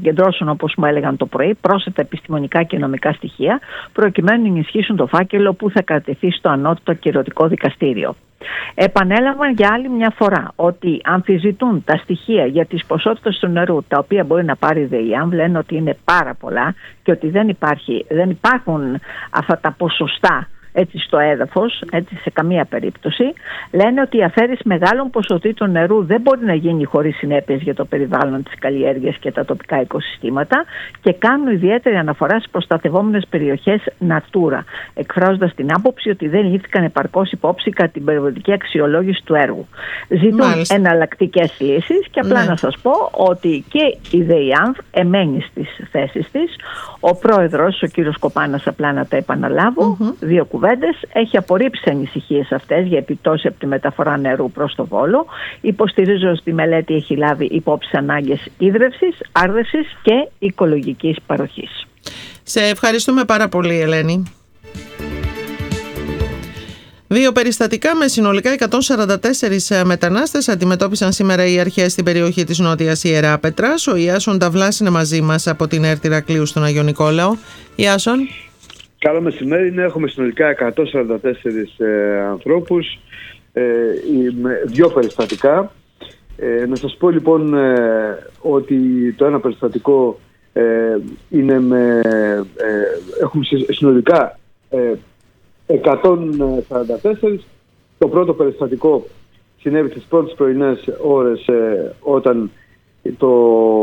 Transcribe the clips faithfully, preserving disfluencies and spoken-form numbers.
συγκεντρώσουν, όπως μου έλεγαν το πρωί, πρόσθετα επιστημονικά και νομικά στοιχεία, προκειμένου να ενισχύσουν το φάκελο που θα κατατεθεί στο ανώτατο κυρωτικό δικαστήριο. Επανέλαβαν για άλλη μια φορά ότι αμφισβητούν τα στοιχεία για τις ποσότητες του νερού τα οποία μπορεί να πάρει η ΔΕΙΑΜΒ, λένε ότι είναι πάρα πολλά και ότι δεν, υπάρχει, δεν υπάρχουν αυτά τα ποσοστά έτσι στο έδαφος, έτσι σε καμία περίπτωση. Λένε ότι η αφαίρεση μεγάλων ποσοτήτων νερού δεν μπορεί να γίνει χωρίς συνέπειες για το περιβάλλον, τις καλλιέργειες και τα τοπικά οικοσυστήματα και κάνουν ιδιαίτερη αναφορά στις προστατευόμενες περιοχές Natura, εκφράζοντας την άποψη ότι δεν λήφθηκαν επαρκώς υπόψη κατά την περιβαλλοντική αξιολόγηση του έργου. Ζητούν εναλλακτικές λύσεις και απλά ναι. να σας πω ότι και η ΔΕΙΑΜΒ εμένει στις θέσεις της. Ο πρόεδρος, ο κύριος Κοπάνας, απλά να τα επαναλάβω, mm-hmm. δύο κουβέντες, έχει απορρίψει ανησυχίες αυτές για επιπτώσεις από τη μεταφορά νερού προς το Βόλο, υποστηρίζοντας ότι η μελέτη έχει λάβει υπόψη ανάγκες ίδρευσης, άρδευσης και οικολογικής παροχής. Σε ευχαριστούμε πάρα πολύ, Ελένη. Δύο περιστατικά με συνολικά εκατόν σαράντα τέσσερις μετανάστες αντιμετώπισαν σήμερα οι αρχές στην περιοχή της Νότιας Ιεράπετρας. Ο Ιάσον Ταυλάς είναι μαζί μας από την ΕΡΤ Ηρακλείου στον Άγιο Νικόλαο. Ιάσον. Καλό μεσημέρι. Έχουμε συνολικά εκατόν σαράντα τέσσερις ε, ανθρώπους, ε, με δύο περιστατικά. Ε, να σας πω λοιπόν ε, ότι το ένα περιστατικό ε, είναι με... Ε, έχουμε συνολικά ε, εκατόν σαράντα τέσσερις. Το πρώτο περιστατικό συνέβη τις πρώτες πρωινές ώρες ε, όταν το,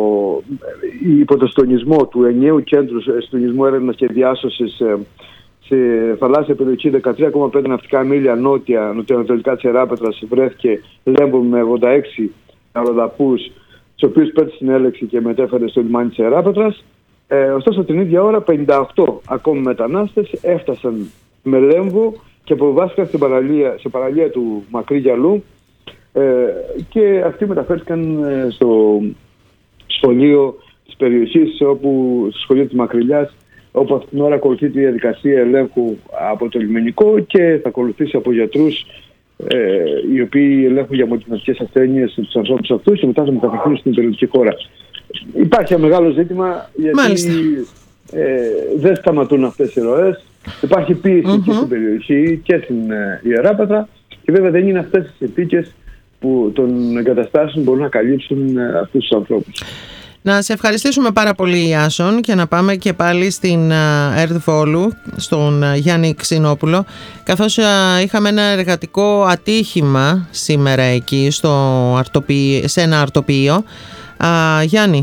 υπό το συντονισμό του ενιαίου κέντρου συντονισμού έρευνας και διάσωσης ε, σε θαλάσσια περιοχή δεκατρία κόμμα πέντε ναυτικά μίλια νότια, νοτιοανατολικά της Ιεράπετρας βρέθηκε Λέμπο με ογδόντα έξι αλλοδαπούς, τους οποίους πέτυχε στην έλεξη και μετέφερε στο λιμάνι της Ιεράπετρας. Ε, ωστόσο την ίδια ώρα πενήντα οκτώ ακόμη μετανάστες έφτασαν με Λέμβο και προβάστηκαν στην παραλία, σε παραλία του Μακρύ Γυαλού ε, και αυτοί μεταφέρθηκαν ε, στο σχολείο της περιοχής, όπου, στο σχολείο της Μακρυλιάς, όπου αυτήν την ώρα ακολουθεί τη διαδικασία ελέγχου από το λιμενικό και θα ακολουθήσει από γιατρούς ε, οι οποίοι ελέγχουν για μολυντικές ασθένειες τους ανθρώπους αυτούς και μετά θα μεταφερθούν στην περιοχή χώρα. Υπάρχει ένα μεγάλο ζήτημα γιατί ε, δεν σταματούν αυτές οι ροές. Υπάρχει πίεση mm-hmm. και στην περιοχή και στην ε, Ιεράπετρα και βέβαια δεν είναι αυτές τις συνθήκες που των εγκαταστάσεων μπορούν να καλύψουν ε, αυτούς τους ανθρώπους. Να σε ευχαριστήσουμε πάρα πολύ, Ιάσον, και να πάμε και πάλι στην ΕΡΤ Βόλου, στον Γιάννη Ξινόπουλο, καθώς είχαμε ένα εργατικό ατύχημα σήμερα εκεί στο αρτοποιείο, σε ένα αρτοποιείο. Α, Γιάννη.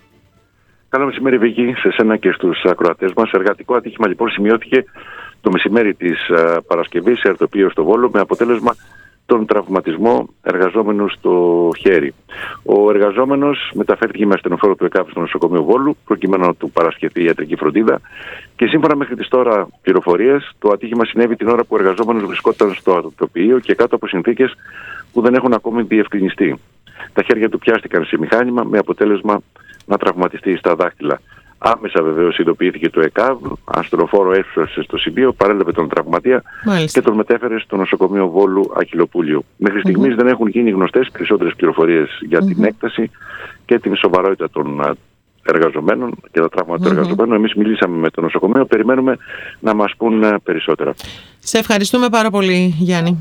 Καλό μεσημέρι, Βίκη, σε σένα και στους ακροατές μας. Εργατικό ατύχημα λοιπόν σημειώθηκε το μεσημέρι της Παρασκευής σε αρτοποιείο στο Βόλο, με αποτέλεσμα τον τραυματισμό εργαζόμενου στο χέρι. Ο εργαζόμενος μεταφέρθηκε με ασθενοφόρο του ΕΚΑΒ στο νοσοκομείο Βόλου, προκειμένου να του παρασχεθεί ιατρική φροντίδα. Και σύμφωνα μέχρι τις τώρα πληροφορίες, το ατύχημα συνέβη την ώρα που ο εργαζόμενος βρισκόταν στο αρτοποιείο και κάτω από συνθήκες που δεν έχουν ακόμη διευκρινιστεί. Τα χέρια του πιάστηκαν σε μηχάνημα, με αποτέλεσμα να τραυματιστεί στα δάχτυλα. Άμεσα βεβαίως ειδοποιήθηκε το ΕΚΑΒ, ασθενοφόρο έφτασε στο σημείο, παρέλαβε τον τραυματία Μάλιστα. και τον μετέφερε στο νοσοκομείο Βόλου Αχιλλοπούλιο. Μέχρι στιγμής mm-hmm. δεν έχουν γίνει γνωστές περισσότερες πληροφορίες για mm-hmm. την έκταση και την σοβαρότητα των εργαζομένων και τα τραύματα mm-hmm. των εργαζομένων. Εμείς μιλήσαμε με το νοσοκομείο, περιμένουμε να μας πούν περισσότερα. Σε ευχαριστούμε πάρα πολύ, Γιάννη.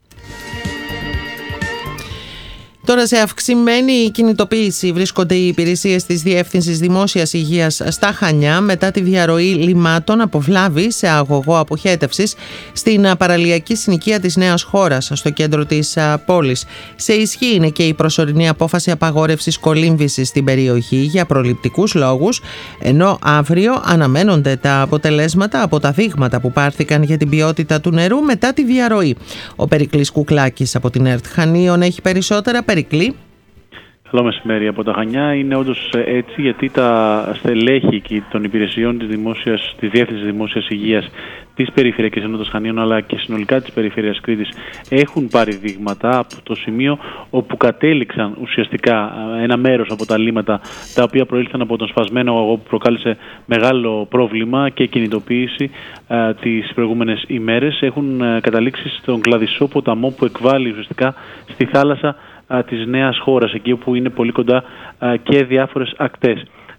Τώρα σε αυξημένη κινητοποίηση βρίσκονται οι υπηρεσίες της Διεύθυνσης Δημόσιας Υγείας στα Χανιά μετά τη διαρροή λιμάτων από βλάβη σε αγωγό αποχέτευσης στην παραλιακή συνοικία της Νέας Χώρας στο κέντρο της πόλης. Σε ισχύ είναι και η προσωρινή απόφαση απαγόρευσης κολύμβησης στην περιοχή για προληπτικούς λόγους, ενώ αύριο αναμένονται τα αποτελέσματα από τα δείγματα που πάρθηκαν για την ποιότητα του νερού μετά τη διαρροή. Ο Περικλής Κουκλάκης από την ΕΡΤ Χανίων έχει περισσότερα. Περικλή. Καλό μεσημέρι από τα Χανιά. Είναι όντως έτσι, γιατί τα στελέχη των υπηρεσιών της, δημόσιας, της Διεύθυνσης Δημόσιας Υγείας της Περιφερειακής Ενότητας Χανίων, αλλά και συνολικά της Περιφέρειας Κρήτης, έχουν πάρει δείγματα από το σημείο όπου κατέληξαν ουσιαστικά ένα μέρος από τα λίμματα τα οποία προήλθαν από τον σπασμένο αγωγό που προκάλεσε μεγάλο πρόβλημα και κινητοποίηση α, τις προηγούμενες ημέρες. Έχουν α, καταλήξει στον Κλαδισσό ποταμό που εκβάλλει ουσιαστικά στη θάλασσα της Νέας Χώρας, εκεί όπου είναι πολύ κοντά α, και διάφορες ακτές.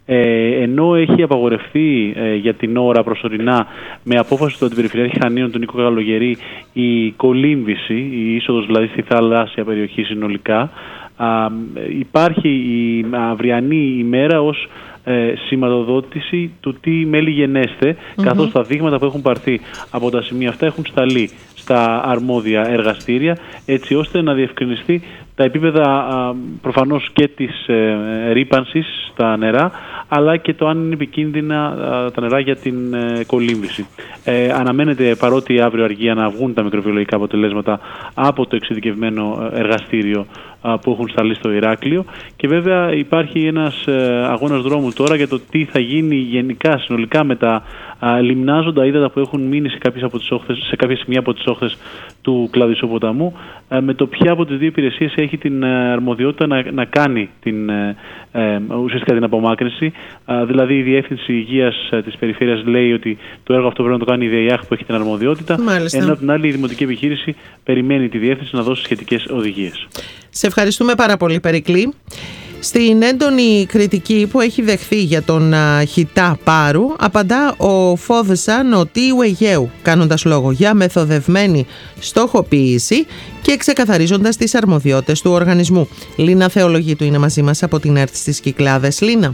Ε, ενώ έχει απαγορευτεί ε, για την ώρα προσωρινά με απόφαση του Αντιπεριφερειάρχη Χανίων του Νίκο Καλογερή η κολύμβηση, η είσοδος δηλαδή στη θαλάσσια περιοχή συνολικά, α, υπάρχει η αυριανή ημέρα ως ε, σηματοδότηση του τι μέλη γενέστε, mm-hmm. καθώς τα δείγματα που έχουν πάρθει από τα σημεία αυτά έχουν σταλεί στα αρμόδια εργαστήρια, έτσι ώστε να διευκρινιστεί τα επίπεδα α, προφανώς και της ε, ρύπανσης στα νερά, αλλά και το αν είναι επικίνδυνα α, τα νερά για την ε, κολύμβηση. Ε, αναμένεται, παρότι αύριο αργία, να βγουν τα μικροβιολογικά αποτελέσματα από το εξειδικευμένο εργαστήριο α, που έχουν σταλεί στο Ηράκλειο, και βέβαια υπάρχει ένας ε, αγώνας δρόμου τώρα για το τι θα γίνει γενικά, συνολικά, με τα α, λιμνάζοντα ύδατα που έχουν μείνει σε κάποιες, από τις όχθες, σε κάποιες σημεία από τις όχθες του Κλαδισσού ποταμού, ε, με το ποια από τις δύο υπηρεσίες έχει την αρμοδιότητα να, να κάνει την, ε, ε, ουσιαστικά την απομάκρυνση. Ε, δηλαδή η Διεύθυνση Υγείας ε, της Περιφέρειας λέει ότι το έργο αυτό πρέπει να το κάνει η ΔΕΙΑΧ που έχει την αρμοδιότητα, Μάλιστα. ενώ την άλλη η Δημοτική Επιχείρηση περιμένει τη Διεύθυνση να δώσει σχετικές οδηγίες. Σε ευχαριστούμε πάρα πολύ, Περικλή. Στην έντονη κριτική που έχει δεχθεί για τον α, χιτά Πάρου, απαντά ο Φόδεσα Νοτίου Αιγαίου, κάνοντας λόγο για μεθοδευμένη στοχοποίηση και ξεκαθαρίζοντας τις αρμοδιότητες του οργανισμού. Λίνα Θεολογίτου είναι μαζί μας από την ΕΡΤ στις Κυκλάδες. Λίνα.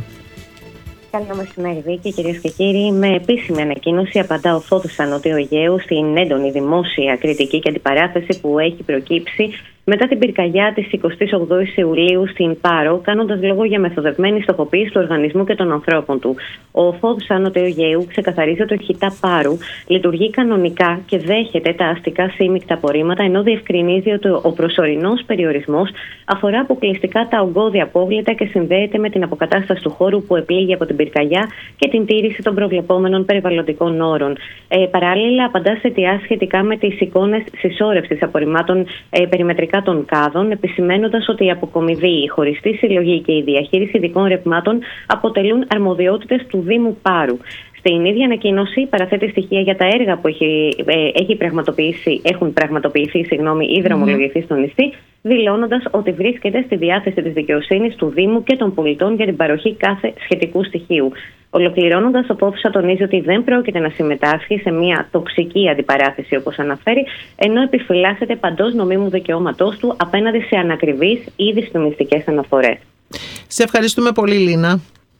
Καλό μεσημέρι, Βίκη, κυρίες και κύριοι. Με επίσημη ανακοίνωση απαντά ο Φόδεσα Νοτίου Αιγαίου στην έντονη δημόσια κριτική και αντιπαράθεση που έχει προκύψει μετά την πυρκαγιά της εικοστής ογδόης Ιουλίου στην Πάρο, κάνοντας λόγο για μεθοδευμένη στοχοποίηση του οργανισμού και των ανθρώπων του. Ο Φόδεσα Νοτίου Αιγαίου ξεκαθαρίζει ότι ο χιτά Πάρου λειτουργεί κανονικά και δέχεται τα αστικά σύμμικτα απορρίμματα, ενώ διευκρινίζει ότι ο προσωρινός περιορισμός αφορά αποκλειστικά τα ογκώδια απόβλητα και συνδέεται με την αποκατάσταση του χώρου που επλήγει από την πυρκαγιά και την τήρηση των προβλεπόμενων περιβαλλοντικών όρων. Ε, παράλληλα, απαντά σε αιτιάσεις σχετικά με τις εικόνες συσσόρευσης απορριμμάτων ε, περιμετρικά των κάδων, επισημαίνοντας ότι η αποκομιδή, η χωριστή συλλογή και η διαχείριση ειδικών ρευμάτων αποτελούν αρμοδιότητες του Δήμου Πάρου. Στην ίδια ανακοίνωση παραθέτει στοιχεία για τα έργα που έχει, ε, έχει πραγματοποιήσει, έχουν πραγματοποιηθεί συγγνώμη, ή δρομολογηθεί mm-hmm. στο νησί, δηλώνοντας ότι βρίσκεται στη διάθεση της δικαιοσύνης, του Δήμου και των πολιτών για την παροχή κάθε σχετικού στοιχείου. Ολοκληρώνοντας, ο Φόδεσα τονίζει ότι δεν πρόκειται να συμμετάσχει σε μια τοξική αντιπαράθεση, όπως αναφέρει, ενώ επιφυλάσσεται παντός νομίμου δικαιώματός του απέναντι σε ανακριβείς ή δυσφημιστικές αναφορές. Σε ευχαριστούμε πολύ, Λίνα.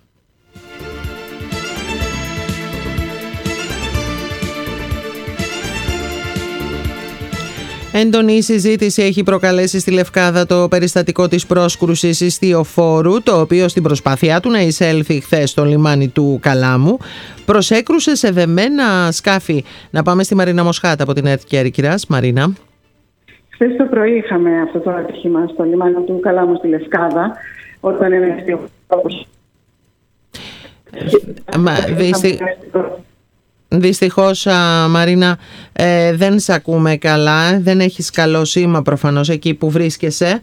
Έντονη συζήτηση έχει προκαλέσει στη Λευκάδα το περιστατικό της πρόσκρουσης ιστιοφόρου, το οποίο στην προσπάθειά του να εισέλθει χθες στο λιμάνι του Καλάμου προσέκρουσε σε δεμένα σκάφη. Να πάμε στη Μαρίνα Μοσχάτα από την ΕΡΤ Κέρκυρας. Μαρίνα. Χθες το πρωί είχαμε αυτό το ατύχημα στο λιμάνι του Καλάμου στη Λευκάδα, όταν ένα ιστιοφόρο. Δυστυχώς, Μαρίνα, ε, δεν σε ακούμε καλά, δεν έχεις καλό σήμα προφανώς εκεί που βρίσκεσαι.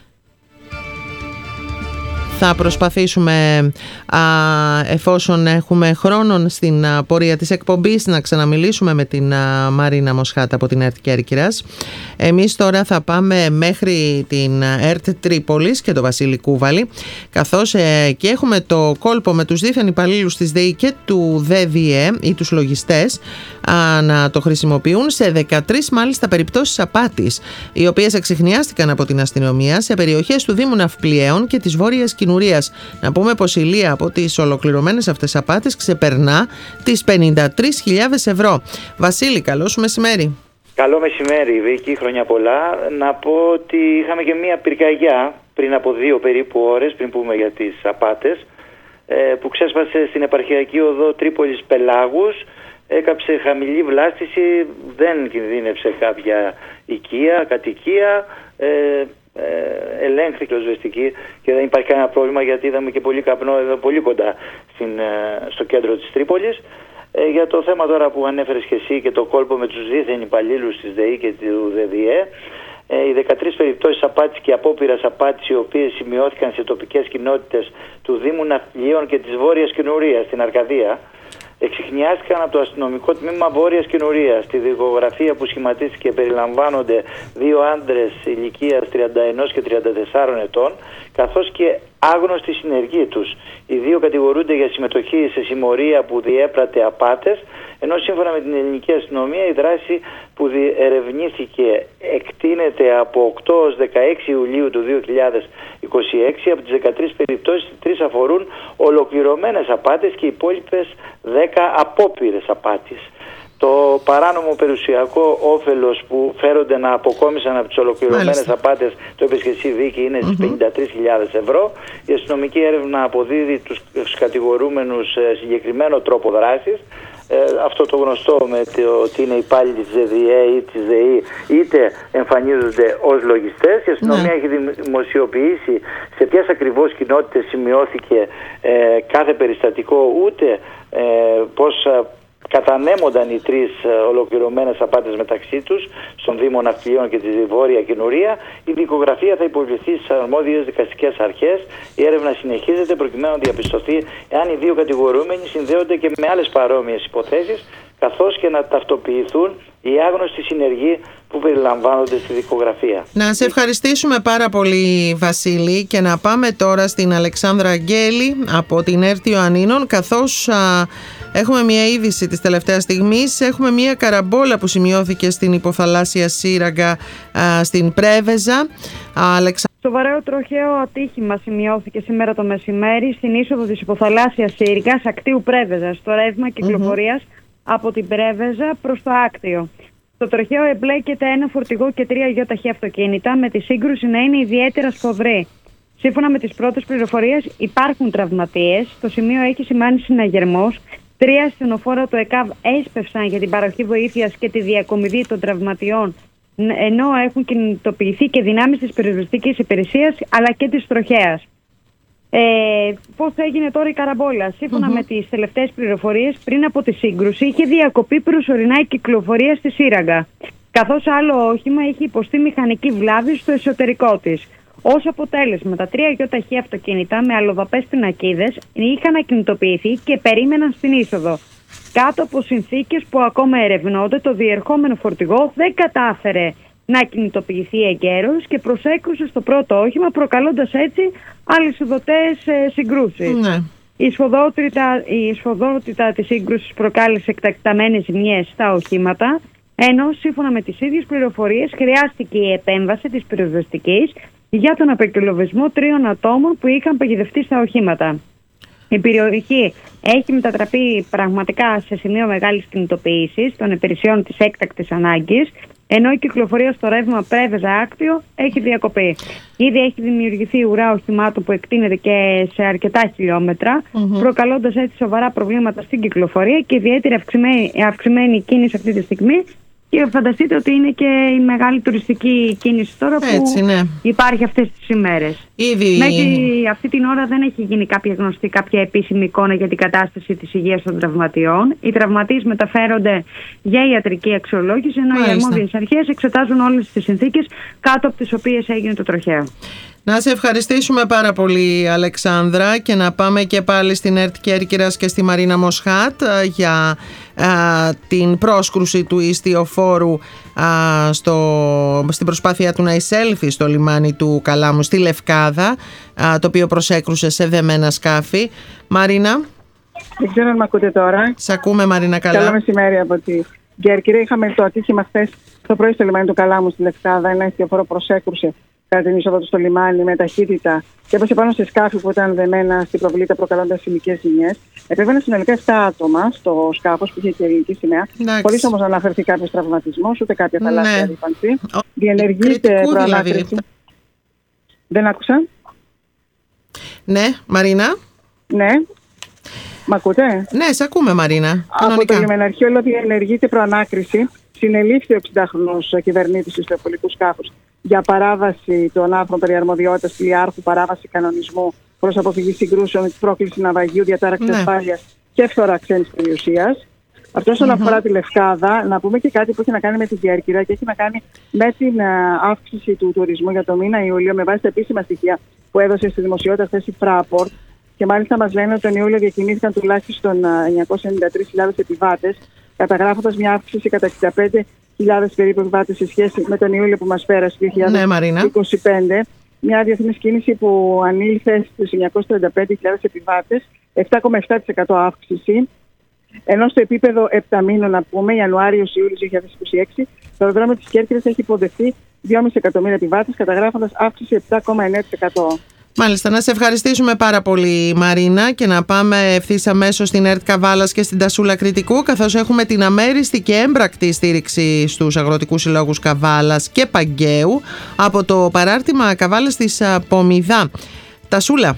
Θα προσπαθήσουμε, α, εφόσον έχουμε χρόνο στην α, πορεία της εκπομπής, να ξαναμιλήσουμε με την α, Μαρίνα Μοσχάτα από την ΕΡΤ Κέρκυρας. Εμείς τώρα θα πάμε μέχρι την ΕΡΤ Τρίπολης και το Βασίλη Κούβαλη, καθώς ε, και έχουμε το κόλπο με τους δίθεν υπαλλήλους της ΔΕΗ και του ΔΕΔΙΕ ή τους λογιστές α, να το χρησιμοποιούν σε δεκατρείς μάλιστα περιπτώσεις απάτης, οι οποίες εξιχνιάστηκαν από την αστυνομία σε περιοχές του Δήμου Ναυπλιαίων και της Βόρειας Κοινουρίας. Να πούμε πως η λία από τις ολοκληρωμένες αυτές απάτες ξεπερνά τις πενήντα τρεις χιλιάδες ευρώ. Βασίλη, καλό σου μεσημέρι. Καλό μεσημέρι, Βίκη, χρόνια πολλά. Να πω ότι είχαμε και μία πυρκαγιά πριν από δύο περίπου ώρες, πριν πούμε για τις απάτες, που ξέσπασε στην επαρχιακή οδό Τρίπολης Πελάγους. Έκαψε χαμηλή βλάστηση, δεν κινδύνευσε κάποια οικία, κατοικία. Ε, Ε, ελέγχθηκε οσβεστική και δεν υπάρχει κανένα πρόβλημα, γιατί είδαμε και πολύ καπνό εδώ πολύ κοντά στην, στο κέντρο της Τρίπολης. Ε, για το θέμα τώρα που ανέφερες και εσύ και το κόλπο με τους δίθεν υπαλλήλους της ΔΕΗ και του ΔΕΔΙΕ, ε, οι δεκατρείς περιπτώσεις απάτης και απόπειρας απάτης, οι οποίες σημειώθηκαν σε τοπικές κοινότητες του Δήμου Ναυπλιαίων και της Βόρειας Κοινουρίας στην Αρκαδία, εξιχνιάστηκαν από το αστυνομικό τμήμα Βόρειας Κοινουρίας. Στη δικογραφία που σχηματίστηκε περιλαμβάνονται δύο άντρες ηλικίας τριάντα ένα και τριάντα τέσσερα ετών, καθώς και άγνωστη συνεργή τους. Οι δύο κατηγορούνται για συμμετοχή σε συμμορία που διέπρατε απάτες, ενώ σύμφωνα με την ελληνική αστυνομία η δράση που διερευνήθηκε εκτείνεται από οκτώ έως δεκαέξι Ιουλίου του δύο χιλιάδες είκοσι έξι. Από τις δεκατρείς περιπτώσεις, τρεις αφορούν ολοκληρωμένες απάτες και οι υπόλοιπες δέκα απόπειρες απάτης. Το παράνομο περιουσιακό όφελος που φέρονται να αποκόμισαν από τις ολοκληρωμένες απάτες, το είπες και εσύ Βίκη, είναι στις mm-hmm. πενήντα τρεις χιλιάδες ευρώ. Η αστυνομική έρευνα αποδίδει τους κατηγορούμενους σε συγκεκριμένο τρόπο δράσης. Ε, αυτό το γνωστό με το ότι είναι υπάλληλοι της ΔΕΔΙΕ ή της ΔΕΗ, είτε εμφανίζονται ως λογιστές. Η αστυνομία mm. έχει δημοσιοποιήσει σε ποιες ακριβώς κοινότητες σημειώθηκε ε, κάθε περιστατικό, ούτε ε, πώς κατανέμονταν οι τρεις ολοκληρωμένες απάτες μεταξύ τους στον Δήμο Ναυτιλίων και τη Βόρεια Κινουρία. Η δικογραφία θα υποβληθεί στις αρμόδιες δικαστικές αρχές. Η έρευνα συνεχίζεται προκειμένου να διαπιστωθεί εάν οι δύο κατηγορούμενοι συνδέονται και με άλλες παρόμοιες υποθέσεις, καθώς και να ταυτοποιηθούν οι άγνωστοι συνεργοί που περιλαμβάνονται στη δικογραφία. Να σε ευχαριστήσουμε πάρα πολύ, Βασίλη, και να πάμε τώρα στην Αλεξάνδρα Αγγέλη από την ΕΡΤ Ιωαννίνων, καθώς α, έχουμε μια είδηση της τελευταίας στιγμής. Έχουμε μια καραμπόλα που σημειώθηκε στην υποθαλάσσια σύραγγα α, στην Πρέβεζα. Αλεξα... Σοβαρό τροχαίο ατύχημα σημειώθηκε σήμερα το μεσημέρι στην είσοδο της υποθαλάσσιας σύραγγας ακτίου Πρέβεζα, στο ρεύμα κυκλοφορίας mm-hmm. από την Πρέβεζα προς το Άκτιο. Στο τροχαίο εμπλέκεται ένα φορτηγό και τρία γιοταχή αυτοκίνητα, με τη σύγκρουση να είναι ιδιαίτερα σφοδρή. Σύμφωνα με τις πρώτες πληροφορίες, υπάρχουν τραυματίες. Το σημείο έχει σημάνει συναγερμός. Τρία ασθενοφόρα του ΕΚΑΒ έσπευσαν για την παροχή βοήθειας και τη διακομιδή των τραυματιών, ενώ έχουν κινητοποιηθεί και δυνάμεις της πυροσβεστικής υπηρεσίας αλλά και της τροχέας. Ε, πώς έγινε τώρα η καραμπόλα? Σύμφωνα mm-hmm. με τις τελευταίες πληροφορίες, πριν από τη σύγκρουση είχε διακοπεί προσωρινά η κυκλοφορία στη σύραγγα, καθώς άλλο όχημα είχε υποστεί μηχανική βλάβη στο εσωτερικό της. Ως αποτέλεσμα, τα τρία γιοταχή αυτοκίνητα με αλλοδαπές πινακίδες είχαν ακινητοποιηθεί και περίμεναν στην είσοδο. Κάτω από συνθήκες που ακόμα ερευνώνται, το διερχόμενο φορτηγό δεν κατάφερε να κινητοποιηθεί εγκαίρως και προσέκρουσε στο πρώτο όχημα, προκαλώντας έτσι αλυσιδωτές ε, συγκρούσεις. Ναι. Η σφοδρότητα, η σφοδρότητα της σύγκρουσης προκάλεσε εκτακταμένες ζημιές στα οχήματα, ενώ σύμφωνα με τις ίδιες πληροφορίες χρειάστηκε η επέμβαση της πυροσβεστικής για τον απεκκυλοβισμό τριών ατόμων που είχαν παγιδευτεί στα οχήματα. Η περιοχή έχει μετατραπεί πραγματικά σε σημείο μεγάλης κινητοποίησης των υπηρεσιών της έκτακτης ανάγκης, ενώ η κυκλοφορία στο ρεύμα Πρέβεζα Άκτιο έχει διακοπεί. Ήδη έχει δημιουργηθεί ουρά οχημάτων που εκτείνεται και σε αρκετά χιλιόμετρα, mm-hmm. προκαλώντας έτσι σοβαρά προβλήματα στην κυκλοφορία και ιδιαίτερη αυξημένη, αυξημένη κίνηση αυτή τη στιγμή. Και φανταστείτε ότι είναι και η μεγάλη τουριστική κίνηση τώρα που έτσι, ναι. υπάρχει αυτές τις ημέρες. Ήδη... Μέχρι αυτή την ώρα δεν έχει γίνει κάποια γνωστή, κάποια επίσημη εικόνα για την κατάσταση της υγείας των τραυματιών. Οι τραυματίες μεταφέρονται για ιατρική αξιολόγηση, ενώ Μάλιστα. οι αρμόδιες αρχές εξετάζουν όλες τις συνθήκες κάτω από τις οποίες έγινε το τροχαίο. Να σε ευχαριστήσουμε πάρα πολύ, Αλεξάνδρα, και να πάμε και πάλι στην ΕΡΤ Κέρκυρας και στη Μαρίνα Μοσχάτ για α, την πρόσκρουση του ιστιοφόρου α, στο, στην προσπάθεια του να εισέλθει στο λιμάνι του Καλάμου στη Λευκάδα, α, το οποίο προσέκρουσε σε δεμένα σκάφη. Μαρίνα. Δεν ξέρω αν με ακούτε τώρα. Σ' ακούμε, Μαρίνα, καλά. Καλό μεσημέρι από τη Κέρκυρα. Είχαμε το ατύχημα χθες το πρωί στο λιμάνι του Καλάμου στη Λευκάδα. Ένα ιστιοφόρο προσέκρουσε κατά την είσοδο του στο λιμάνι με ταχύτητα και έπεσε πάνω σε σκάφη που ήταν δεμένα στην προβλήτα, προκαλώντας σημικές ζημιές. Επέβαιναν συνολικά επτά άτομα στο σκάφος που είχε και ελληνική σημαία, χωρίς όμως να αναφερθεί κάποιος τραυματισμός ούτε κάποια θαλάσσια ρήπανση. Ναι. Διενεργείται προανάκριση. Δηλαδή. Δεν άκουσα. Ναι, Μαρίνα. Ναι. Μ' ακούτε? Ναι, σε ακούμε, Μαρίνα. Από το λιμεναρχείο διενεργείται προανάκριση. Συνελήφθη ο εξηντάχρονος κυβερνήτης του ιστιοπολικού σκάφους για παράβαση των άρθρων περί αρμοδιότητας πλοιάρχου, παράβαση κανονισμού προς αποφυγή συγκρούσεων, πρόκληση ναυαγίου, διατάραξη ναι. ασφάλειας και φθορά ξένης περιουσίας. Αυτό όσον mm-hmm. αφορά τη Λευκάδα, να πούμε και κάτι που έχει να κάνει με την Κέρκυρα και έχει να κάνει με την uh, αύξηση του τουρισμού για το μήνα Ιούλιο, με βάση τα επίσημα στοιχεία που έδωσε στη δημοσιότητα χθες η Fraport. Και μάλιστα μας λένε ότι τον Ιούλιο διακινήθηκαν τουλάχιστον εννιακόσιες ενενήντα τρεις χιλιάδες επιβάτες, καταγράφοντας μια αύξηση κατά εξήντα πέντε χιλιάδες περίπου επιβάτες σε σχέση με τον Ιούλιο που μας πέρασε το δύο χιλιάδες είκοσι πέντε. Ναι, μια διεθνής κίνηση που ανήλθε στους εννιακόσιες τριάντα πέντε χιλιάδες επιβάτες, επτά κόμμα επτά τοις εκατό αύξηση, ενώ στο επίπεδο επταμήνων, να πούμε, Ιανουάριο-Ιούλιο δύο χιλιάδες είκοσι έξι, το αεροδρόμιο της Κέρκυρας έχει υποδεχθεί δυόμισι εκατομμύρια επιβάτες, καταγράφοντας αύξηση επτά κόμμα εννέα τοις εκατό. Μάλιστα, να σε ευχαριστήσουμε πάρα πολύ, Μαρίνα, και να πάμε ευθύς αμέσως στην ΕΡΤ Καβάλας και στην Τασούλα Κρητικού, καθώς έχουμε την αμέριστη και έμπρακτη στήριξη στους αγροτικούς συλλόγους Καβάλας και Παγκαίου από το παράρτημα Καβάλας της Πομιδά. Τασούλα.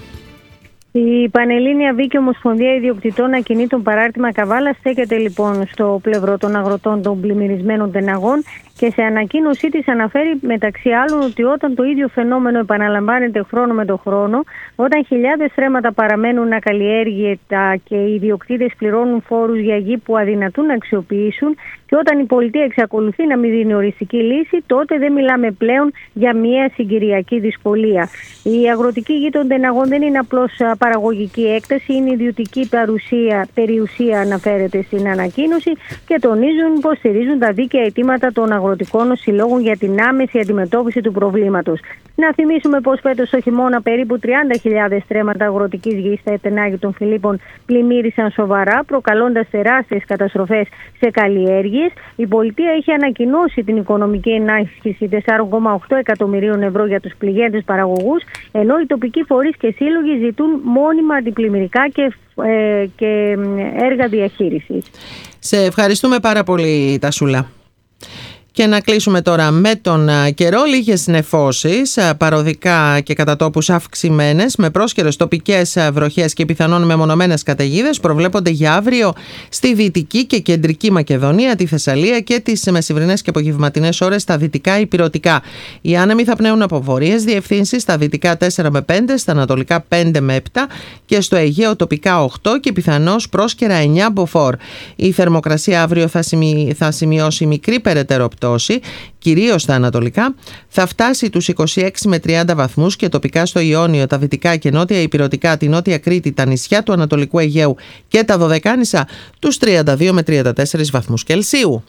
Η Πανελλήνια Βίκη Ομοσπονδία Ιδιοκτητών Ακινήτων παράρτημα Καβάλας στέκεται λοιπόν στο πλευρό των αγροτών των πλημμυρισμένων τεναγών και σε ανακοίνωσή της αναφέρει μεταξύ άλλων ότι όταν το ίδιο φαινόμενο επαναλαμβάνεται χρόνο με το χρόνο, όταν χιλιάδες στρέμματα παραμένουν ακαλλιέργητα και οι ιδιοκτήτες πληρώνουν φόρους για γη που αδυνατούν να αξιοποιήσουν και όταν η πολιτεία εξακολουθεί να μην δίνει οριστική λύση, τότε δεν μιλάμε πλέον για μια συγκυριακή δυσκολία. Η αγροτική γη των τεναγών δεν είναι απλώς παραγωγική έκταση, είναι ιδιωτική παρουσία, περιουσία, αναφέρεται στην ανακοίνωση, και τονίζουν πως στηρίζουν τα δίκαια αιτήματα των αγροτικών συλλόγων για την άμεση αντιμετώπιση του προβλήματος. Να θυμίσουμε πως φέτος το χειμώνα περίπου τριάντα χιλιάδες στρέμματα αγροτικής γης στα Ετενάγη των Φιλίππων πλημμύρισαν σοβαρά, προκαλώντας τεράστιες καταστροφές σε καλλιέργειες. Η πολιτεία έχει ανακοινώσει την οικονομική ενίσχυση τέσσερα κόμμα οκτώ εκατομμυρίων ευρώ για τους πληγέντες παραγωγούς, ενώ οι τοπικοί φορείς και σύλλογοι ζητούν μόνιμα αντιπλημμυρικά και, ε, και έργα διαχείρισης. Σε ευχαριστούμε πάρα πολύ, Τασούλα. Και να κλείσουμε τώρα με τον καιρό. Λίγες νεφώσεις, παροδικά και κατά τόπους αυξημένες, με πρόσχερες τοπικές βροχές και πιθανόν μεμονωμένες καταιγίδες προβλέπονται για αύριο στη Δυτική και Κεντρική Μακεδονία, τη Θεσσαλία και τις μεσημβρινές και απογευματινές ώρες στα δυτικά ηπειρωτικά. Οι άνεμοι θα πνέουν από βορείες διευθύνσεις, στα δυτικά τέσσερα με πέντε, στα ανατολικά πέντε με επτά και στο Αιγαίο τοπικά οκτώ και πιθανώς πρόσκαιρα εννιά μποφόρ. Η θερμοκρασία αύριο θα, σημει... θα σημειώσει μικρή περαιτέρω πτώση, κυρίως στα ανατολικά, θα φτάσει τους είκοσι έξι με τριάντα βαθμούς και τοπικά στο Ιόνιο, τα δυτικά και νότια ηπειρωτικά, τη Νότια Κρήτη, τα νησιά του Ανατολικού Αιγαίου και τα Δωδεκάνησα τους τριάντα δύο με τριάντα τέσσερα βαθμούς Κελσίου.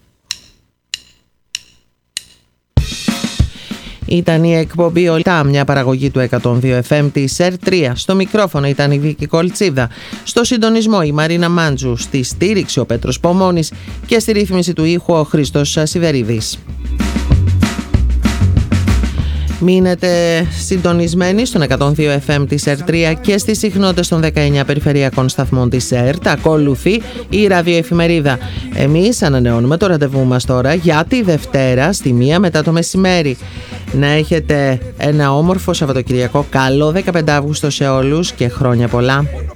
Ήταν η εκπομπή Ολτά, μια παραγωγή του εκατόν δύο εφ εμ της ΕΡ τρία. Στο μικρόφωνο ήταν η Βίκη Κολτσίδα. Στο συντονισμό η Μαρίνα Μάντζου. Στη στήριξη ο Πέτρος Πομώνης και στη ρύθμιση του ήχου ο Χρήστος Σιδερίδης. Μείνετε συντονισμένοι στον εκατόν δύο εφ εμ της ΕΡ τρία και στις συχνότητες των δεκαεννιά περιφερειακών σταθμών της ΕΡΤ. Ακολουθεί η ραδιοεφημερίδα. Εμείς ανανεώνουμε το ραντεβού μας τώρα για τη Δευτέρα στη μία μετά το μεσημέρι. Να έχετε ένα όμορφο Σαββατοκυριακό. Καλό δεκαπέντε Αυγούστου σε όλους και χρόνια πολλά.